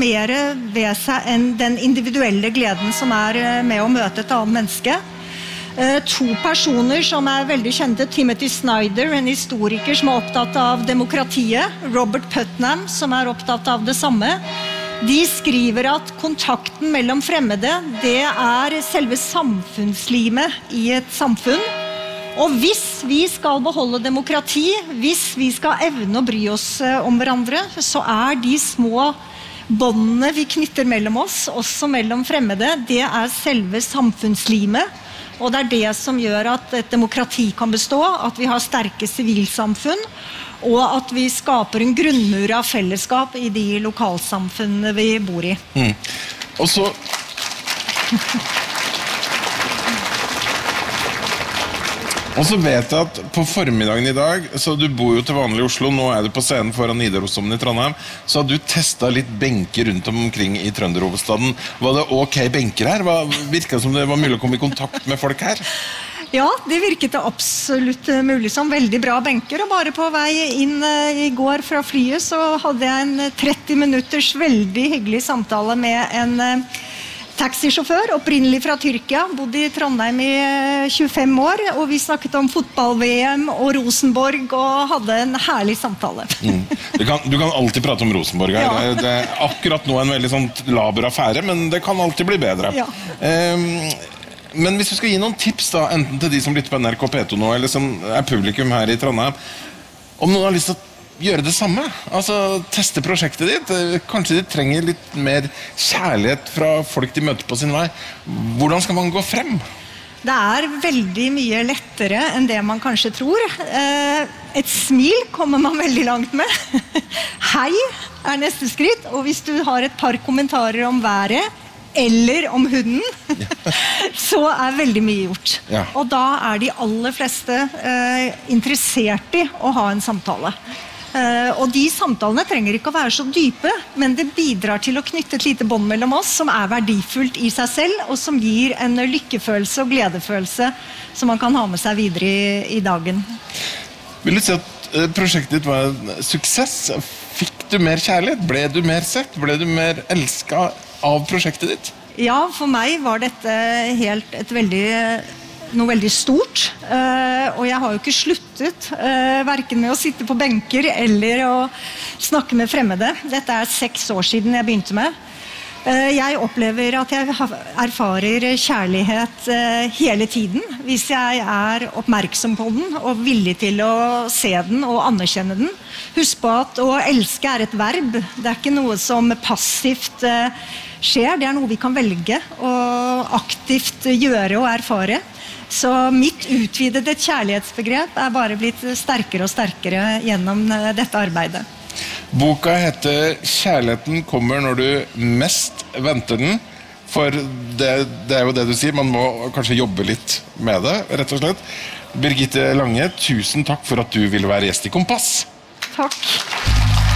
mer ved seg enn den individuelle gleden som med å møte et annet menneske. To personer som veldig kjente, Timothy Snyder, en historiker som opptatt av demokratiet, Robert Putnam, som opptatt av det samme. De skriver at kontakten mellom fremmede, det selve samfunnslimet i et samfunn. Og hvis vi skal beholde demokrati, hvis vi skal evne å bry oss om hverandre, så de små båndene vi knytter mellom oss, også mellom fremmede, det selve samfunnslimet. Og det det som gjør at et demokrati kan bestå, at vi har sterke sivilsamfunn, og at vi skaper en grunnmur av fellesskap i de lokalsamfunnene vi bor i. Og så... Og så vet jeg at på formiddagen i dag, så du bor jo til vanlig i Oslo, nå du på scenen foran Nidarosdomen i Trondheim, så har du testet litt benker rundt omkring i Trønderhovedstaden. Var det ok benker her? Virket det som det var mulig å komme i kontakt med folk her? Ja, det virket det absolutt mulig som veldig bra benker, og bare på vei inn i går fra flyet så hadde jeg en 30 minutters veldig hyggelig samtale med en taxisjåfør, opprinnelig fra Tyrkia, bodde i Trondheim i 25 år, og vi snakket om fotball-VM og Rosenborg, og hadde en herlig samtale. Du kan alltid prate om Rosenborg her. Ja. Det akkurat nå en veldig sånn laber affære, men det kan alltid bli bedre. Ja. Men hvis du skal gi noen tips da, enten til de som lytter på NRK P2 nå, eller som publikum her i Trondheim, om noen har lyst til å gjøre det samme, altså teste prosjektet ditt, kanskje de trenger litt mer kjærlighet fra folk de møter på sin vei. Hvordan skal man gå frem? Det veldig mye lettere enn det man kanskje tror. Et smil kommer man veldig langt med. Hei neste skritt, og hvis du har et par kommentarer om været, eller om hunden, så veldig mye gjort. Ja. Og da de aller fleste interessert i å ha en samtale. Og de samtalene trenger ikke å være så dype, men det bidrar til å knytte et lite bånd mellom oss som verdifullt i seg selv, og som gir en lykkefølelse og gledefølelse som man kan ha med seg videre i dagen. Vil du si at prosjektet ditt var en suksess? Fikk du mer kjærlighet? Ble du mer sett? Ble du mer elsket av prosjektet ditt? Ja, for meg var dette noe veldig stort, og jeg har jo ikke sluttet hverken med å sitte på benker eller å snakke med fremmede. Dette 6 år siden jeg begynte med. Jeg opplever at jeg erfarer kjærlighet hele tiden, hvis jeg oppmerksom på den og villig til å se den og anerkjenne den. Husk på at å elske et verb, det ikke noe som passivt skjer, det noe vi kan velge og aktivt gjøre og erfare. Så mitt utvidede kjærlighetsbegrep bare blitt sterkere og sterkere gjennom dette arbeidet. Boka heter «Kjærligheten kommer når du mest venter den», for det jo det du sier, man må kanskje jobbe litt med det, rett og slett. Birgitte Lange, tusen takk for at du ville være gjest i Kompass. Takk.